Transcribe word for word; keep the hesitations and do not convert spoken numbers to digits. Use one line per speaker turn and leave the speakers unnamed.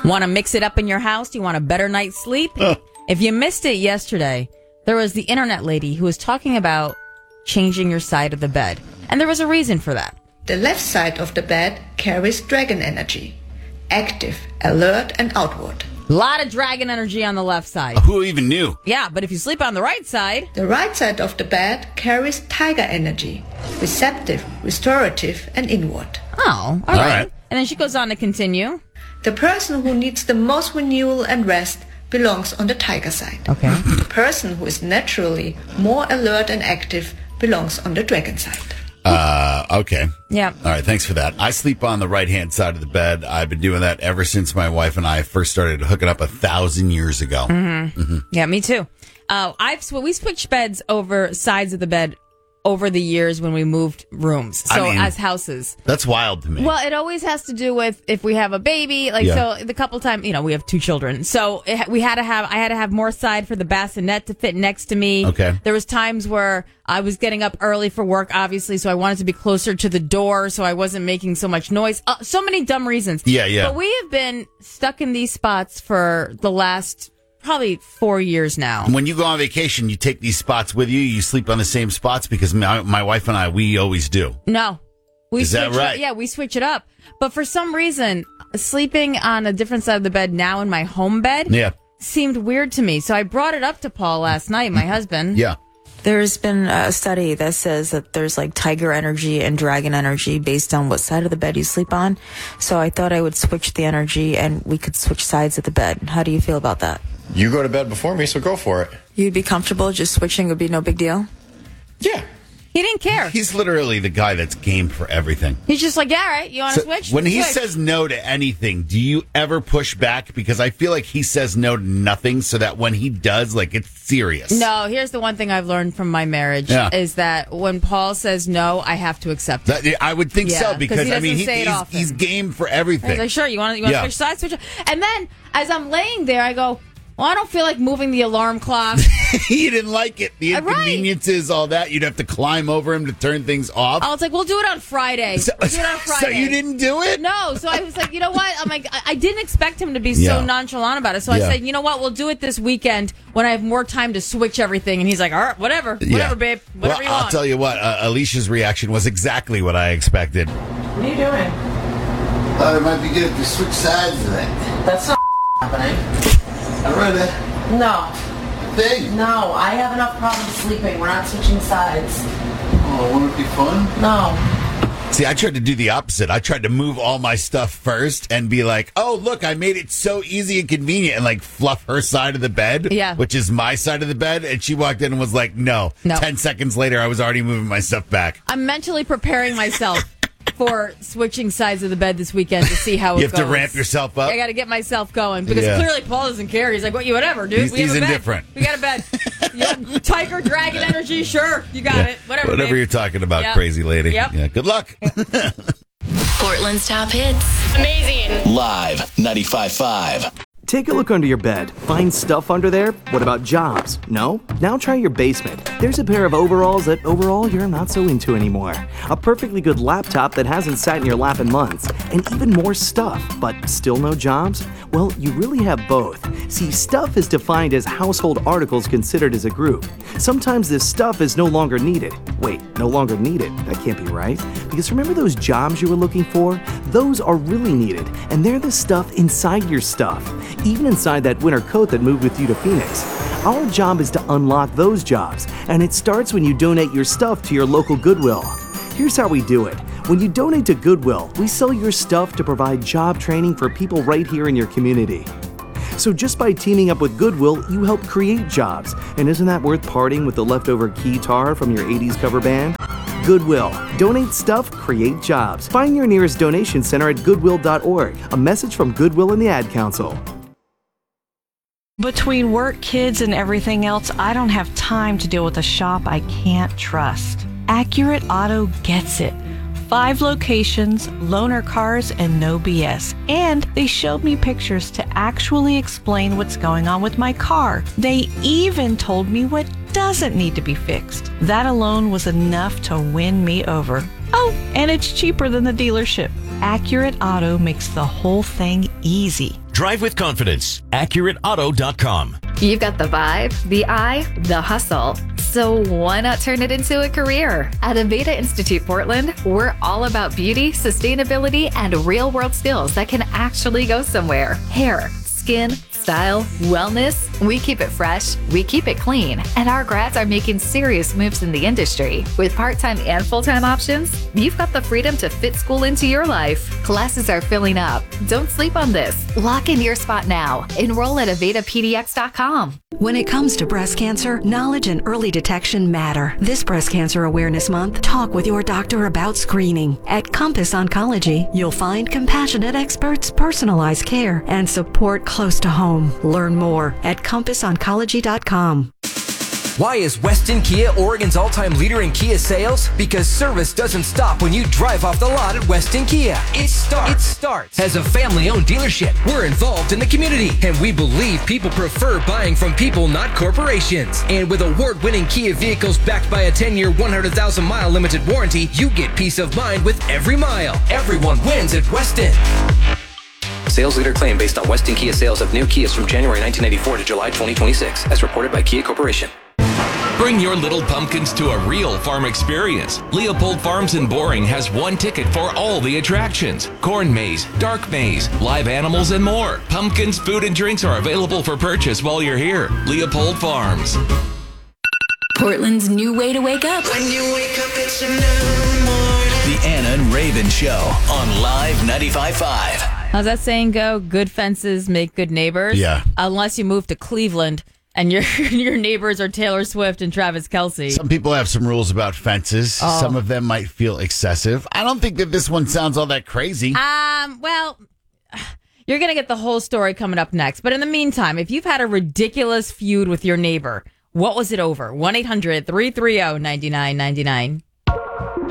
Want to mix it up in your house? Do you want a better night's sleep? Uh. If you missed it yesterday, there was the internet lady who was talking about changing your side of the bed. And there was a reason for that.
The left side of the bed carries dragon energy. Active, alert, and outward.
A lot of dragon energy on the left side.
Who even knew?
Yeah, but if you sleep on the right side...
The right side of the bed carries tiger energy. Receptive, restorative, and inward.
Oh, all, all right. right. And then she goes on to continue.
The person who needs the most renewal and rest belongs on the tiger side.
Okay.
The person who is naturally more alert and active belongs on the dragon side.
Uh, okay.
Yeah.
All right, thanks for that. I sleep on the right-hand side of the bed. I've been doing that ever since my wife and I first started hooking up a thousand years ago.
Mm-hmm. Mm-hmm. Yeah, me too. Uh, I've we switched beds over sides of the bed over the years when we moved rooms. So
I mean,
as houses.
That's wild to me.
Well, it always has to do with if we have a baby. Like, yeah. So the couple times, you know, we have two children. So it, we had to have, I had to have more side for the bassinet to fit next to me.
Okay.
There was times where I was getting up early for work, obviously, so I wanted to be closer to the door so I wasn't making so much noise. Uh, so many dumb reasons.
Yeah, yeah.
But we have been stuck in these spots for the last probably four years now.
When you go on vacation, you take these spots with you? You sleep on the same spots? Because my, my wife and I, we always do.
No. We
Is that right?
It, yeah, we switch it up. But for some reason, sleeping on a different side of the bed now in my home bed
yeah.
seemed weird to me. So I brought it up to Paul last night, my husband.
Yeah.
There's been a study that says that there's like tiger energy and dragon energy based on what side of the bed you sleep on. So I thought I would switch the energy and we could switch sides of the bed. How do you feel about that?
You go to bed before me, so go for it.
You'd be comfortable just switching would be no big deal?
Yeah.
He didn't care.
He's literally the guy that's game for everything.
He's just like, yeah, all right, you want to
so
switch?
When he
switch.
says no to anything, do you ever push back? Because I feel like he says no to nothing so that when he does, like, it's serious.
No, here's the one thing I've learned from my marriage yeah. is that when Paul says no, I have to accept it.
That, I would think
yeah,
so because,
he
I mean, he,
say it
he's,
often.
he's game for everything.
He's like, sure, you want to you want to
yeah.
switch sides? Switch. And then as I'm laying there, I go, well, I don't feel like moving the alarm clock.
He didn't like it. The inconveniences, right. all that. You'd have to climb over him to turn things off.
I was like, we'll do it on Friday.
So,
we'll do it on Friday.
So you didn't do it?
No. So I was like, you know what? I'm like, I didn't expect him to be
yeah.
so nonchalant about it. So
yeah.
I said, you know what? We'll do it this weekend when I have more time to switch everything. And he's like, all right, whatever. Whatever,
yeah.
babe. Whatever
well,
you want.
I'll tell you what. Uh, Alicia's reaction was exactly what I expected.
What are you doing?
Thought it might be good to switch sides of that.
That's not happening.
I read it.
No.
Thing.
No, I have enough problems sleeping. We're not switching sides.
Oh, won't it be fun?
No.
See, I tried to do the opposite. I tried to move all my stuff first and be like, oh, look, I made it so easy and convenient and like fluff her side of the bed,
yeah.
which is my side of the bed. And she walked in and was like, no.
no.
Ten seconds later, I was already moving my stuff back.
I'm mentally preparing myself for switching sides of the bed this weekend to see how it goes.
You have goes. to ramp yourself up?
I got to get myself going because
yeah.
clearly Paul doesn't care. He's like, what, you whatever, dude.
He's,
we have
he's
a bed.
indifferent.
We got a bed. You tiger, dragon energy, sure. You got
yeah.
it. Whatever,
Whatever
babe.
you're talking about,
yep.
crazy lady.
Yep.
Yeah. Good luck.
Portland's top hits.
Amazing. Live ninety-five point five.
Take a look under your bed. Find stuff under there? What about jobs? No? Now try your basement. There's a pair of overalls that overall you're not so into anymore. A perfectly good laptop that hasn't sat in your lap in months. And even more stuff, but still no jobs? Well, you really have both. See, stuff is defined as household articles considered as a group. Sometimes this stuff is no longer needed. Wait, no longer needed? That can't be right. Because remember those jobs you were looking for? Those are really needed, and they're the stuff inside your stuff. Even inside that winter coat that moved with you to Phoenix. Our job is to unlock those jobs, and it starts when you donate your stuff to your local Goodwill. Here's how we do it. When you donate to Goodwill, we sell your stuff to provide job training for people right here in your community. So just by teaming up with Goodwill, you help create jobs. And isn't that worth parting with the leftover keytar from your eighties cover band? Goodwill. Donate stuff, create jobs. Find your nearest donation center at goodwill dot org. A message from Goodwill and the Ad Council.
Between work, kids, and everything else, I don't have time to deal with a shop I can't trust. Accurate Auto gets it. Five locations, loaner cars, and no B S. And they showed me pictures to actually explain what's going on with my car. They even told me what doesn't need to be fixed. That alone was enough to win me over. Oh, and it's cheaper than the dealership. Accurate Auto makes the whole thing easy.
Drive with confidence. Accurate Auto dot com.
You've got the vibe, the eye, the hustle. So why not turn it into a career? At Aveda Institute Portland, we're all about beauty, sustainability, and real-world skills that can actually go somewhere. Hair, skin, style, wellness. We keep it fresh, we keep it clean, and our grads are making serious moves in the industry. With part-time and full-time options, you've got the freedom to fit school into your life. Classes are filling up. Don't sleep on this. Lock in your spot now. Enroll at Aveda P D X dot com.
When it comes to breast cancer, knowledge and early detection matter. This Breast Cancer Awareness Month, talk with your doctor about screening. At Compass Oncology, you'll find compassionate experts, personalized care, and support close to home. Learn more at compass oncology dot com.
Why is Weston Kia Oregon's all-time leader in Kia sales? Because service doesn't stop when you drive off the lot at Weston Kia. It starts. It starts as a family-owned dealership. We're involved in the community, and we believe people prefer buying from people, not corporations. And with award-winning Kia vehicles backed by a ten-year, one hundred thousand mile limited warranty, you get peace of mind with every mile. Everyone wins at Weston.
Sales leader claim based on Weston Kia sales of new Kias from January nineteen ninety-four to July twenty twenty-six, as reported by Kia Corporation.
Bring your little pumpkins to a real farm experience. Leopold Farms in Boring has one ticket for all the attractions. Corn maze, dark maze, live animals, and more. Pumpkins, food, and drinks are available for purchase while you're here. Leopold Farms.
Portland's new way to wake up.
When you wake up, it's a new morning. The Anna and Raven Show on Live ninety-five point five.
How's that saying go? Good fences make good neighbors.
Yeah.
Unless you move to Cleveland and your your neighbors are Taylor Swift and Travis Kelce.
Some people have some rules about fences.
Oh.
Some of them might feel excessive. I don't think that this one sounds all that crazy.
Um. Well, you're going to get the whole story coming up next. But in the meantime, if you've had a ridiculous feud with your neighbor, what was it over? one eight hundred three three zero nine nine nine nine.